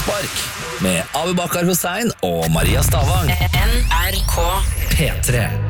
Frispark med Abu Bakar Hussein og Maria Stavang. NRK P3.